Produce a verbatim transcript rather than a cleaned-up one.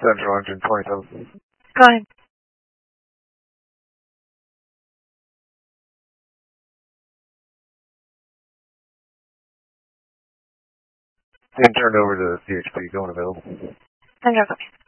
Central engine twenty-seven. Go ahead. Being turned over to C H P, going available. Central, copy.